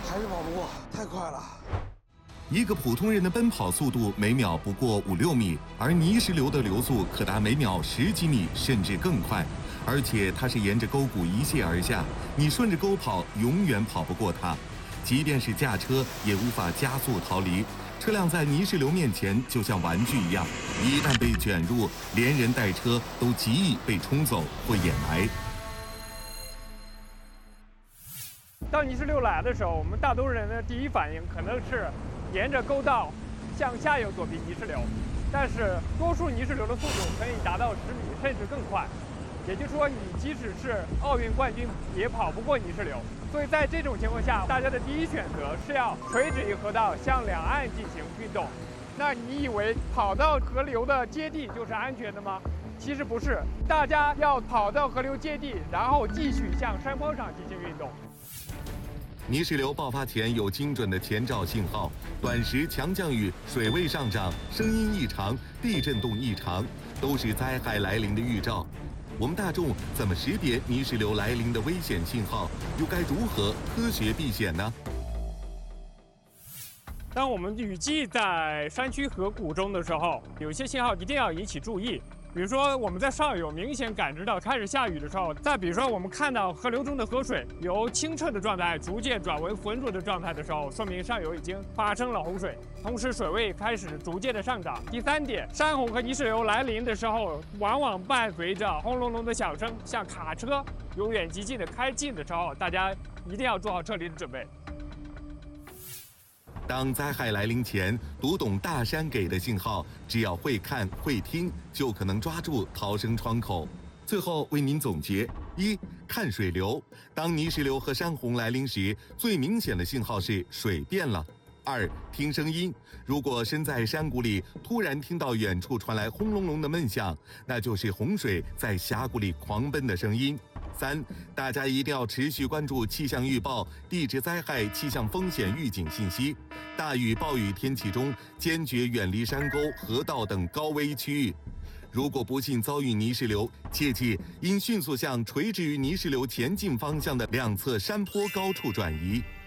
还是跑不过，太快了。 一个普通人的奔跑速度每秒不过5-6米，而泥石流的流速可达每秒10几米，甚至更快。而且它是沿着沟谷一泻而下，你顺着沟跑，永远跑不过它。即便是驾车，也无法加速逃离。车辆在泥石流面前就像玩具一样，一旦被卷入，连人带车都极易被冲走或掩埋。 当泥石流来的时候，我们大多数人的第一反应可能是沿着沟道向下游躲避泥石流，但是多数泥石流的速度可以达到10米甚至更快，也就是说，你即使是奥运冠军也跑不过泥石流。所以在这种情况下，大家的第一选择是要垂直于河道向两岸进行运动。那你以为跑到河流的接地就是安全的吗？其实不是，大家要跑到河流接地，然后继续向山坡上进行运动。 泥石流爆发前有精准的前兆信号，短时强降雨、水位上涨、声音异常、地震动异常，都是灾害来临的预兆。我们大众怎么识别泥石流来临的危险信号？又该如何科学避险呢？ 当我们雨季在山区河谷中的时候，有些信号一定要引起注意。比如说，我们在上游明显感知到开始下雨的时候，再比如说，我们看到河流中的河水由清澈的状态逐渐转为浑浊的状态的时候，说明上游已经发生了洪水，同时水位开始逐渐的上涨。第三点，山洪和泥石流来临的时候，往往伴随着轰隆隆的响声，像卡车由远及近的开进的时候，大家一定要做好撤离的准备。 当灾害来临前，读懂大山给的信号，只要会看会听，就可能抓住逃生窗口。最后为您总结：一、看水流，当泥石流和山洪来临时，最明显的信号是水变了。2、听声音，如果身在山谷里，突然听到远处传来轰隆隆的闷响，那就是洪水在峡谷里狂奔的声音。3、大家一定要持续关注气象预报、地质灾害气象风险预警信息。大雨暴雨天气中，坚决远离山沟、河道等高危区域。如果不幸遭遇泥石流，切记应迅速向垂直于泥石流前进方向的两侧山坡高处转移。